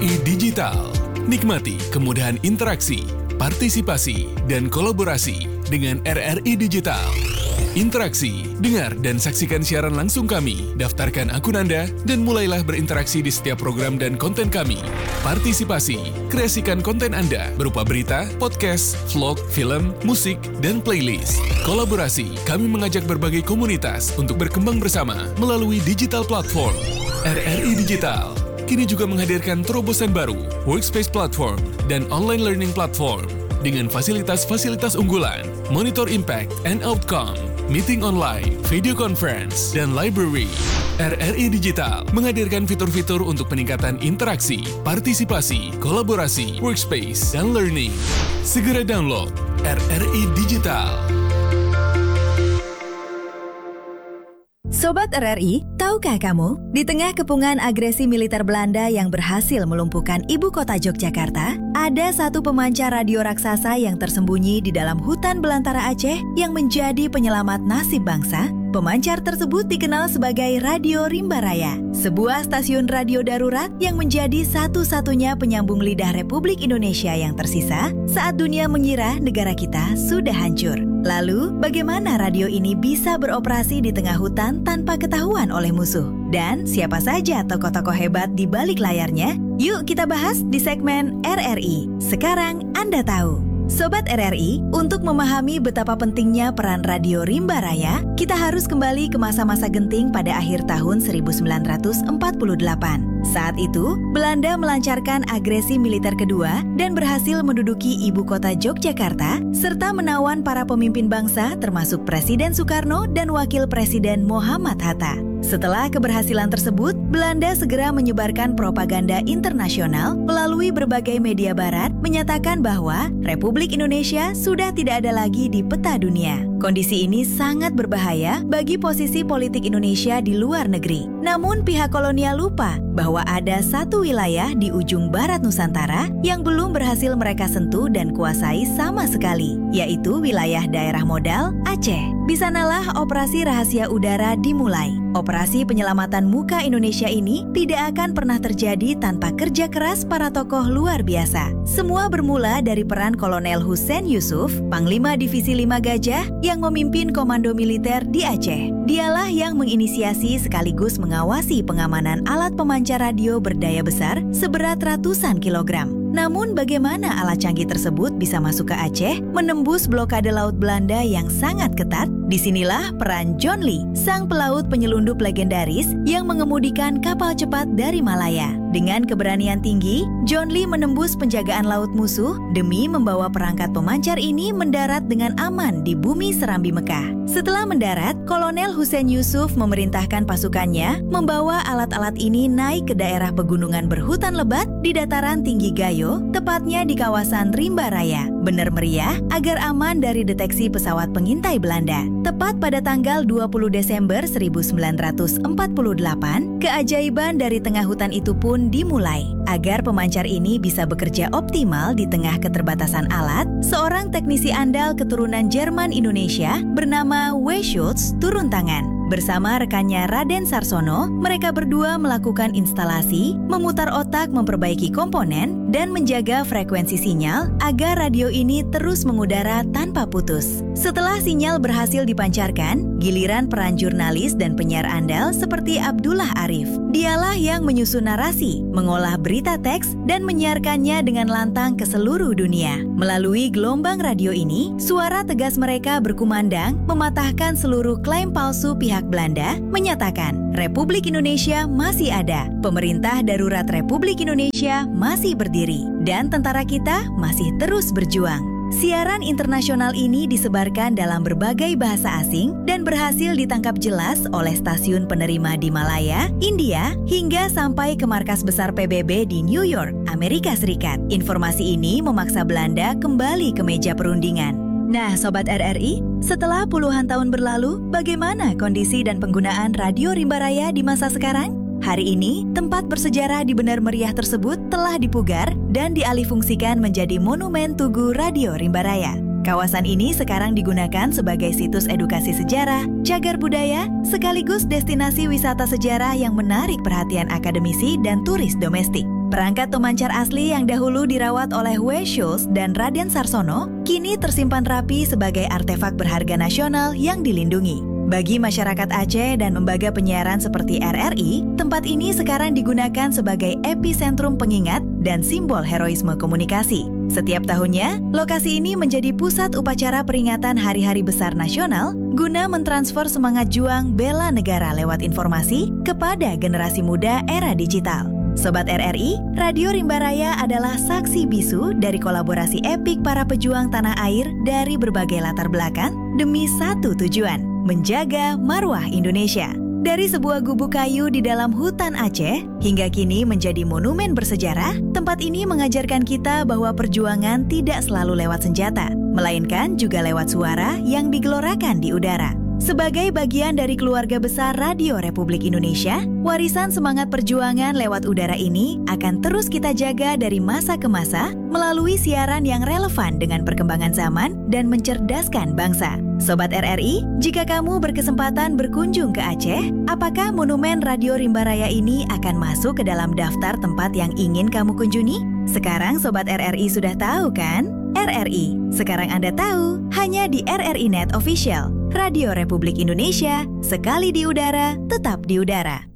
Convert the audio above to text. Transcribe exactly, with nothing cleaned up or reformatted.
I Digital. Nikmati kemudahan interaksi, partisipasi, dan kolaborasi dengan R R I Digital. Interaksi, dengar dan saksikan siaran langsung kami, daftarkan akun Anda, dan mulailah berinteraksi di setiap program dan konten kami. Partisipasi, kreasikan konten Anda berupa berita, podcast, vlog, film, musik, dan playlist. Kolaborasi, kami mengajak berbagai komunitas untuk berkembang bersama melalui digital platform. R R I Digital kini juga menghadirkan terobosan baru, workspace platform, dan online learning platform dengan fasilitas-fasilitas unggulan, monitor impact and outcome, meeting online, video conference, dan library. R R I Digital menghadirkan fitur-fitur untuk peningkatan interaksi, partisipasi, kolaborasi, workspace, dan learning. Segera download R R I Digital. Sobat R R I, tahukah kamu, di tengah kepungan agresi militer Belanda yang berhasil melumpuhkan ibu kota Yogyakarta, ada satu pemancar radio raksasa yang tersembunyi di dalam hutan belantara Aceh yang menjadi penyelamat nasib bangsa? Pemancar tersebut dikenal sebagai Radio Rimba Raya, sebuah stasiun radio darurat yang menjadi satu-satunya penyambung lidah Republik Indonesia yang tersisa saat dunia mengira negara kita sudah hancur. Lalu, bagaimana radio ini bisa beroperasi di tengah hutan tanpa ketahuan oleh musuh? Dan siapa saja tokoh-tokoh hebat di balik layarnya? Yuk kita bahas di segmen R R I. Sekarang Anda tahu. Sobat R R I, untuk memahami betapa pentingnya peran Radio Rimba Raya, kita harus kembali ke masa-masa genting pada akhir tahun seribu sembilan ratus empat puluh delapan. Saat itu, Belanda melancarkan agresi militer kedua dan berhasil menduduki ibu kota Yogyakarta, serta menawan para pemimpin bangsa termasuk Presiden Soekarno dan Wakil Presiden Muhammad Hatta. Setelah keberhasilan tersebut, Belanda segera menyebarkan propaganda internasional melalui berbagai media barat menyatakan bahwa Republik Indonesia sudah tidak ada lagi di peta dunia. Kondisi ini sangat berbahaya bagi posisi politik Indonesia di luar negeri. Namun pihak kolonial lupa bahwa ada satu wilayah di ujung barat Nusantara yang belum berhasil mereka sentuh dan kuasai sama sekali, yaitu wilayah daerah modal Aceh. Di sanalah operasi rahasia udara dimulai. Operasi penyelamatan muka Indonesia ini tidak akan pernah terjadi tanpa kerja keras para tokoh luar biasa. Semua bermula dari peran Kolonel Hussein Yusuf, Panglima Divisi lima Gajah yang memimpin komando militer di Aceh. Dialah yang menginisiasi sekaligus mengawasi pengamanan alat pemancar radio berdaya besar seberat ratusan kilogram. Namun bagaimana alat canggih tersebut bisa masuk ke Aceh, menembus blokade laut Belanda yang sangat ketat? Disinilah peran John Lee, sang pelaut penyelundup legendaris yang mengemudikan kapal cepat dari Malaya. Dengan keberanian tinggi, John Lee menembus penjagaan laut musuh demi membawa perangkat pemancar ini mendarat dengan aman di bumi Serambi Mekah. Setelah mendarat, Kolonel Hussein Yusuf memerintahkan pasukannya membawa alat-alat ini naik ke daerah pegunungan berhutan lebat di dataran tinggi Gayo, tepatnya di kawasan Rimba Raya. Benar meriah agar aman dari deteksi pesawat pengintai Belanda. Tepat pada tanggal dua puluh Desember seribu sembilan ratus empat puluh delapan, keajaiban dari tengah hutan itu pun dimulai. Agar pemancar ini bisa bekerja optimal di tengah keterbatasan alat, seorang teknisi andal keturunan Jerman Indonesia bernama W. Schultz turun tangan. Bersama rekannya Raden Sarsono, mereka berdua melakukan instalasi, memutar otak memperbaiki komponen, dan menjaga frekuensi sinyal agar radio ini terus mengudara tanpa putus. Setelah sinyal berhasil dipancarkan, giliran peran jurnalis dan penyiar andal seperti Abdullah Arif. Dialah yang menyusun narasi, mengolah berita teks, dan menyiarkannya dengan lantang ke seluruh dunia. Melalui gelombang radio ini, suara tegas mereka berkumandang, mematahkan seluruh klaim palsu pihak Belanda, menyatakan Republik Indonesia masih ada, pemerintah darurat Republik Indonesia masih berdiri, dan tentara kita masih terus berjuang. Siaran internasional ini disebarkan dalam berbagai bahasa asing dan berhasil ditangkap jelas oleh stasiun penerima di Malaya, India, hingga sampai ke markas besar P B B di New York, Amerika Serikat. Informasi ini memaksa Belanda kembali ke meja perundingan. Nah, Sobat R R I, setelah puluhan tahun berlalu, bagaimana kondisi dan penggunaan Radio Rimba Raya di masa sekarang? Hari ini, tempat bersejarah di Benar Meriah tersebut telah dipugar dan dialihfungsikan menjadi Monumen Tugu Radio Rimba Raya. Kawasan ini sekarang digunakan sebagai situs edukasi sejarah, cagar budaya, sekaligus destinasi wisata sejarah yang menarik perhatian akademisi dan turis domestik. Perangkat pemancar asli yang dahulu dirawat oleh W. Schultz dan Raden Sarsono kini tersimpan rapi sebagai artefak berharga nasional yang dilindungi. Bagi masyarakat Aceh dan lembaga penyiaran seperti R R I, tempat ini sekarang digunakan sebagai epicentrum pengingat dan simbol heroisme komunikasi. Setiap tahunnya, lokasi ini menjadi pusat upacara peringatan hari-hari besar nasional guna mentransfer semangat juang bela negara lewat informasi kepada generasi muda era digital. Sobat R R I, Radio Rimba Raya adalah saksi bisu dari kolaborasi epik para pejuang tanah air dari berbagai latar belakang demi satu tujuan, menjaga marwah Indonesia. Dari sebuah gubuk kayu di dalam hutan Aceh hingga kini menjadi monumen bersejarah, tempat ini mengajarkan kita bahwa perjuangan tidak selalu lewat senjata, melainkan juga lewat suara yang digelorakan di udara. Sebagai bagian dari keluarga besar Radio Republik Indonesia, warisan semangat perjuangan lewat udara ini akan terus kita jaga dari masa ke masa melalui siaran yang relevan dengan perkembangan zaman dan mencerdaskan bangsa. Sobat R R I, jika kamu berkesempatan berkunjung ke Aceh, apakah monumen Radio Rimba Raya ini akan masuk ke dalam daftar tempat yang ingin kamu kunjungi? Sekarang Sobat R R I sudah tahu kan? R R I, sekarang Anda tahu, hanya di R R I Net Official. Radio Republik Indonesia, sekali di udara, tetap di udara.